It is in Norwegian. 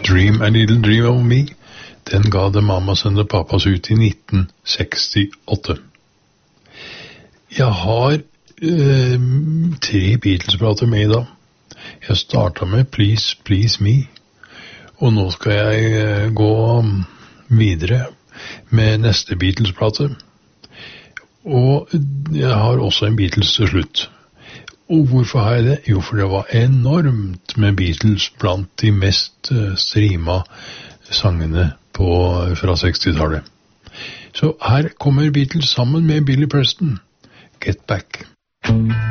Dream a Little Dream of Me. Den ga The Mamas and the Papas ut i 1968. Jeg har 3 Beatles-plater med i dag. Jeg startet med Please Please Me, og nå skal jeg gå videre med neste Beatles-plate. Og jeg har også en Beatles til slutt. Og hvorfor har jeg det? Jo, for det var enormt med Beatles blant de mest streama sangene fra 60-tallet. Så her kommer Beatles sammen med Billy Preston. Get Back.